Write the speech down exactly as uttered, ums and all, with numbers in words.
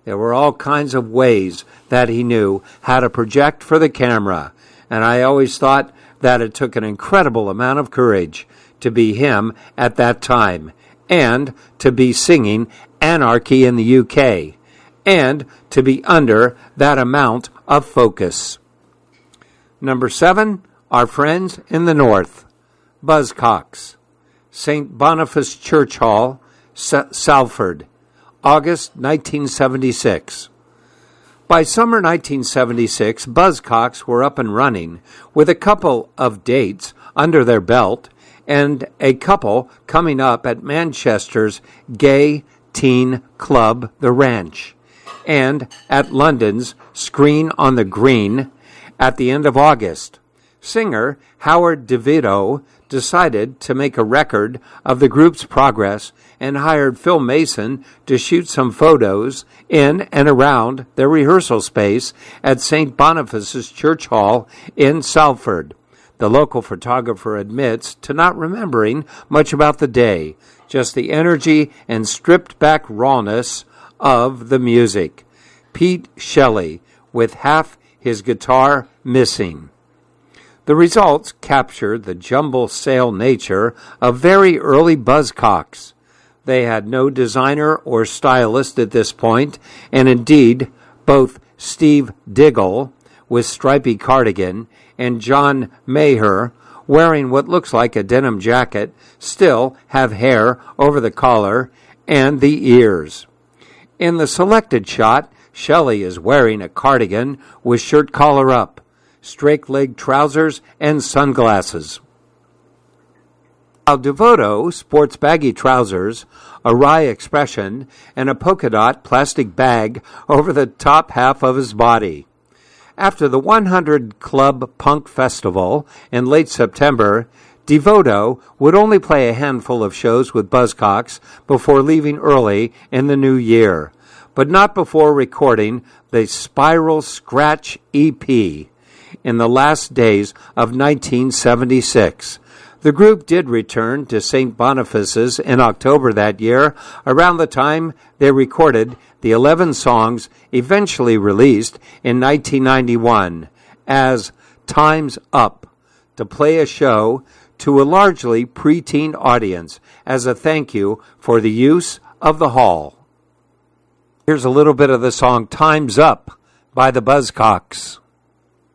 There were all kinds of ways that he knew how to project for the camera, and I always thought that it took an incredible amount of courage to be him at that time, and to be singing Anarchy in the U K, and to be under that amount of focus. Number seven, our friends in the north, Buzzcocks, Saint Boniface Church Hall, S- Salford, August nineteen seventy-six. By summer nineteen seventy-six, Buzzcocks were up and running with a couple of dates under their belt and a couple coming up at Manchester's gay teen club, The Ranch, and at London's Screen on the Green at the end of August. Singer Howard DeVito decided to make a record of the group's progress and hired Phil Mason to shoot some photos in and around their rehearsal space at Saint Boniface's Church Hall in Salford. The local photographer admits to not remembering much about the day, just the energy and stripped-back rawness of the music. Pete Shelley, with half his guitar missing. The results captured the jumble-sale nature of very early Buzzcocks. They had no designer or stylist at this point, and indeed, both Steve Diggle, with stripy cardigan, and John Maher, wearing what looks like a denim jacket, still have hair over the collar and the ears. In the selected shot, Shelley is wearing a cardigan with shirt collar up, straight-leg trousers, and sunglasses. While DeVito sports baggy trousers, a wry expression, and a polka dot plastic bag over the top half of his body. After the one hundred Club Punk Festival in late September, DeVito would only play a handful of shows with Buzzcocks before leaving early in the new year, but not before recording the Spiral Scratch E P in the last days of nineteen seventy-six. The group did return to Saint Boniface's in October that year, around the time they recorded the eleven songs eventually released in nineteen ninety-one as Time's Up, to play a show to a largely preteen audience as a thank you for the use of the hall. Here's a little bit of the song Time's Up by the Buzzcocks.